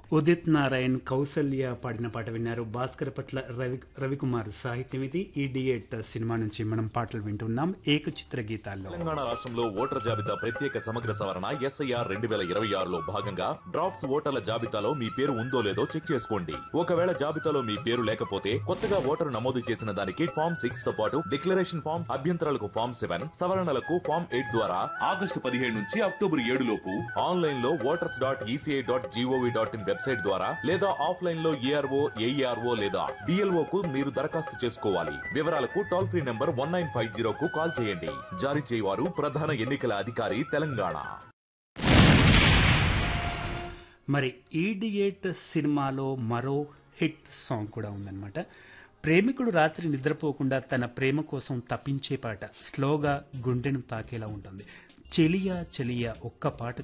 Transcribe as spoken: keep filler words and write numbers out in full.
ఉదిత్ నారాయణ్ కౌసల్య పాడిన పాట విన్నారు. భాస్కర్ పట్ల రవి రవికుమార్ సాహిత్యం ఇది. ఈడియట్ సినిమా నుంచి మనం పాటలు వింటున్నాం ఏకచిత్ర గీతాల్లో. తెలంగాణ రాష్ట్రంలో ఓటర్ జాబితా ప్రత్యేక సమగ్ర సవరణ ఎస్ఐఆర్ రెండు వేల ఇరవై ఆరులో భాగంగా డ్రాఫ్ట్స్ ఓటర్ల జాబితాలో మీ పేరు ఉందో లేదో చెక్ చేసుకోండి. ఒకవేళ జాబితాలో మీ పేరు లేకపోతే కొత్తగా ఓటరు నమోదు చేసిన దానికి ఫామ్ సిక్స్ తో పాటు డిక్లరేషన్ ఫామ్, అభ్యంతరాలకు ఫామ్ సెవెన్, సవరణలకు ఫామ్ ఎయిట్ ద్వారా ఆగస్టు పదిహేడు నుంచి అక్టోబర్ ఏడు లోపు ఆన్లైన్ లో voters dot ECI dot GOV dot in website ద్వారా లేదా ఆఫ్లైన్ లో ఏఆర్ఓ, ఏఈఆర్ఓ లేదా డిఎల్ఓ కు మీరు దరఖాస్తు చేసుకోవాలి. వివరాలకు toll free number one nine five zero కు కాల్ చేయండి. జారీ చేయవారు ప్రధాన ఎన్నికల అధికారి తెలంగాణ. మరి ఈడియట్ సినిమాలో మరో హిట్ సాంగ్ కూడా ఉందన్నమాట. ప్రేమికుడు రాత్రి నిద్రపోకుండా తన ప్రేమ కోసం తప్పించే పాట స్లోగా గుండెను తాకేలా ఉంటుంది. చెలియా చెలియా ఒక్క పాట